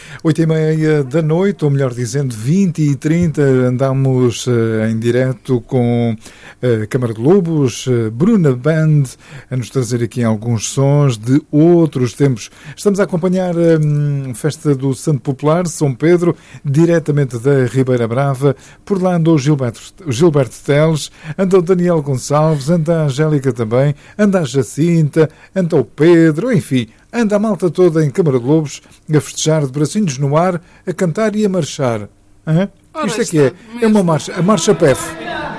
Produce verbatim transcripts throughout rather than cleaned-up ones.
Oito e meia da noite, ou melhor dizendo, vinte e trinta, andamos uh, em direto com a Câmara de Lobos, uh, Bruna Band, a nos trazer aqui alguns sons de outros tempos. Estamos a acompanhar a um, festa do Santo Popular, São Pedro, diretamente da Ribeira Brava. Por lá andou o Gilberto, Gilberto Teles, anda o Daniel Gonçalves, anda a Angélica também, anda a Jacinta, anda o Pedro, enfim... Anda a malta toda em Câmara de Lobos a festejar de bracinhos no ar, a cantar e a marchar. Hã? Isto é que é. É uma marcha, a marcha P E F.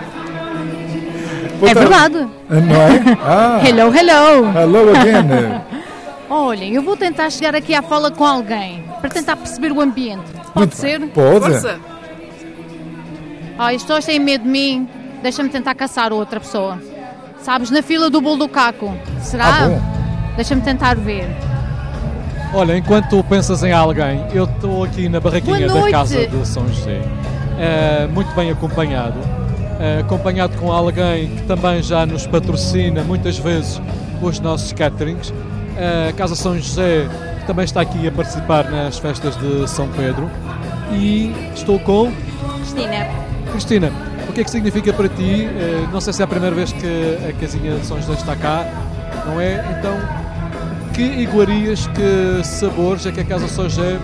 É verdade. Não é? Ah. Hello, hello. Hello again. Olhem, eu vou tentar chegar aqui à fala com alguém, para tentar perceber o ambiente. Pode Muito ser? Bem. Pode. Força. Oh, estou sem medo de mim. Deixa-me tentar caçar outra pessoa. Sabes, na fila do bolo do caco. Será? Ah, bom. Deixa-me tentar ver. Olha, enquanto pensas em alguém, eu estou aqui na barraquinha da Casa de São José, uh, muito bem acompanhado, uh, acompanhado com alguém que também já nos patrocina muitas vezes os nossos caterings. A uh, Casa São José também está aqui a participar nas festas de São Pedro. E estou com... Cristina. Cristina, o que é que significa para ti? Uh, não sei se é a primeira vez que a casinha de São José está cá, não é? Então... Que iguarias, que sabores é que a Casa São José